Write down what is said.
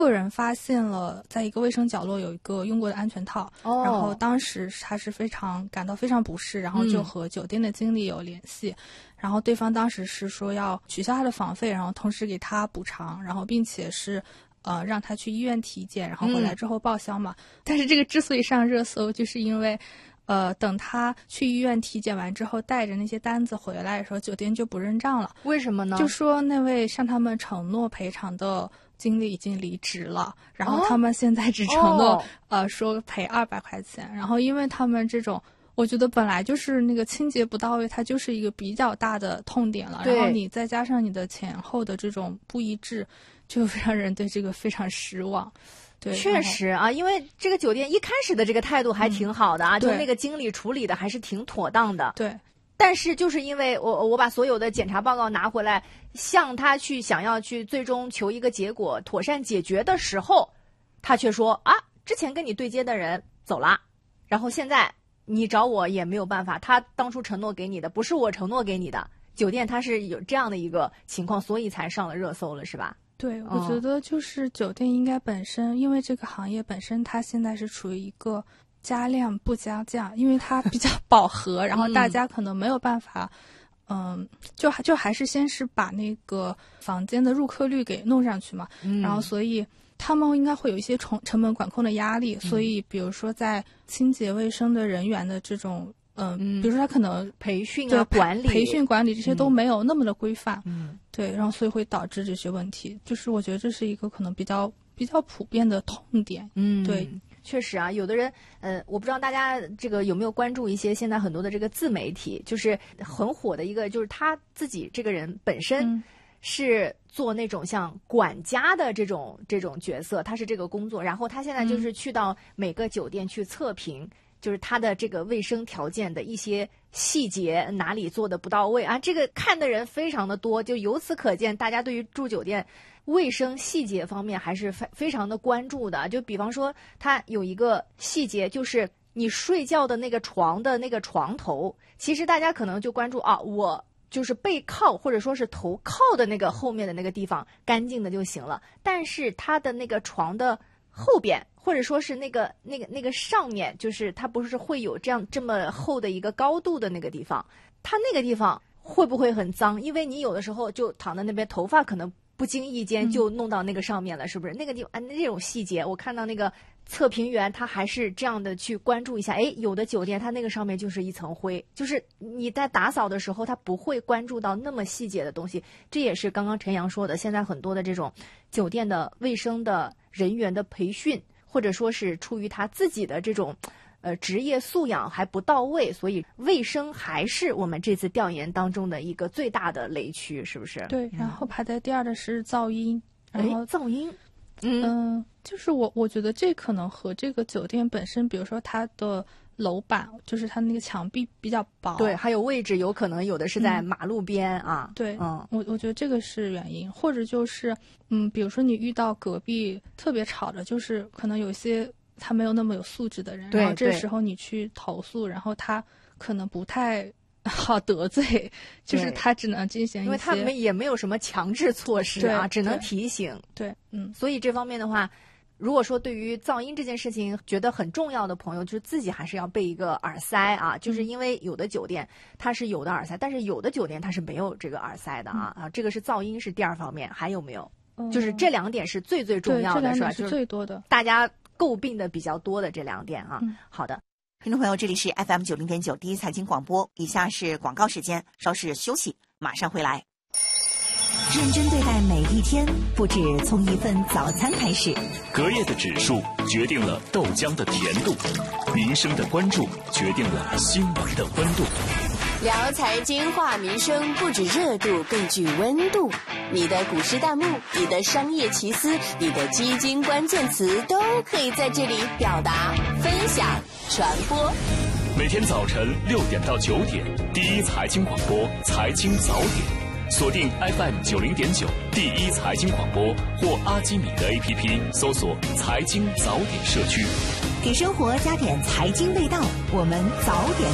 个人发现了在一个卫生角落有一个用过的安全套，然后当时他是感到非常不适，然后就和酒店的经理有联系，然后对方当时是说要取消他的房费，然后同时给他补偿，然后并且是让他去医院体检，然后回来之后报销嘛。但是这个之所以上热搜，就是因为等他去医院体检完之后带着那些单子回来的时候，酒店就不认账了。 为什么呢？ 就说那位向他们承诺赔偿的经理已经离职了，然后他们现在只承诺说赔200块钱，然后因为他们这种我觉得本来就是那个清洁不到位，它就是一个比较大的痛点了，然后你再加上你的前后的这种不一致，就让人对这个非常失望。对， 确实啊，因为这个酒店一开始的这个态度还挺好的啊，就那个经理处理的还是挺妥当的。 对。 但是就是因为我把所有的检查报告拿回来，向他想要去最终求一个结果，妥善解决的时候，他却说啊，之前跟你对接的人走了，然后现在你找我也没有办法，他当初承诺给你的不是我承诺给你的。酒店它是有这样的一个情况，所以才上了热搜了，是吧？ 对，我觉得就是酒店应该本身，因为这个行业本身它现在是处于一个加量不加价，因为它比较饱和，然后大家可能没有办法，就还是先是把那个房间的入客率给弄上去嘛，然后所以他们应该会有一些成本管控的压力，所以比如说在清洁卫生的人员的这种比如说他可能培训啊、管理这些都没有那么的规范，对，然后所以会导致这些问题，就是我觉得这是一个可能比较普遍的痛点，对。 确实啊，有的人，我不知道大家这个有没有关注一些现在很多的这个自媒体，就是很火的一个，就是他自己这个人本身是做那种像管家的这种角色，他是这个工作，然后他现在就是去到每个酒店去测评，就是他的这个卫生条件的一些细节哪里做的不到位啊，这个看的人非常的多，就由此可见，大家对于住酒店卫生细节方面还是非常的关注的。就比方说它有一个细节，就是你睡觉的那个床的那个床头，其实大家可能就关注啊，我就是背靠或者说是头靠的那个后面的那个地方干净的就行了，但是它的那个床的后边或者说是那个上面，就是它不是会有这么厚的一个高度的那个地方，它那个地方会不会很脏？因为你有的时候就躺在那边，头发可能不经意间就弄到那个上面了，是不是？那个地方那种细节，我看到那个测评员他还是这样的去关注一下。哎，有的酒店他那个上面就是一层灰，就是你在打扫的时候他不会关注到那么细节的东西。这也是刚刚陈阳说的，现在很多的这种酒店的卫生的人员的培训，或者说是出于他自己的这种职业素养还不到位，所以卫生还是我们这次调研当中的一个最大的雷区，是不是？ 对，然后排在第二的是噪音，然后噪音， 就是我觉得这可能和这个酒店本身，比如说它的楼板，就是它那个墙壁比较薄， 对，还有位置有可能有的是在马路边啊， 对，我觉得这个是原因，或者就是比如说你遇到隔壁特别吵的，就是可能有些他没有那么有素质的人，然后这时候你去投诉，然后他可能不太好得罪，就是他只能进行一些， 因为他们也没有什么强制措施啊，只能提醒。 对， 所以这方面的话，如果说对于噪音这件事情觉得很重要的朋友，就是自己还是要备一个耳塞啊，就是因为有的酒店它是有的耳塞，但是有的酒店它是没有这个耳塞的啊，这个是噪音是第二方面，还有没有？就是这2点是最重要的，是吧？ 是最多的， 大家诟病的比较多的这2点啊。好的， 听众朋友，这里是 FM90.9第一财经广播，以下是广告时间，稍事休息，马上回来。认真对待每一天，不止从一份早餐开始。 隔夜的指数决定了豆浆的甜度，民生的关注决定了新闻的温度。 聊财经话民生，不止热度，更具温度。你的股市弹幕，你的商业奇思，你的基金关键词，都可以在这里表达、分享、传播。 每天早晨6点到9点，第一财经广播财经早点，锁定 FM90.9第一财经广播或阿基米德 APP 搜索财经早点社区， 给生活加点财经味道，我们早点